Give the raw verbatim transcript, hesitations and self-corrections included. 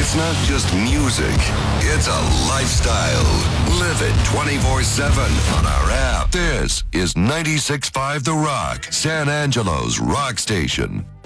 It's not just music, it's a lifestyle. Live it twenty-four seven on our app. This is ninety-six point five The Rock, San Angelo's rock station.